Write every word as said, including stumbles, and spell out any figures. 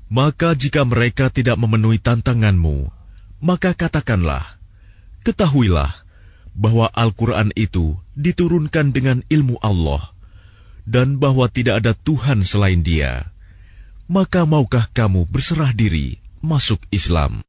Maka jika mereka tidak memenuhi tantanganmu, maka katakanlah, ketahuilah bahwa Al-Quran itu diturunkan dengan ilmu Allah, dan bahwa tidak ada Tuhan selain Dia. Maka maukah kamu berserah diri masuk Islam?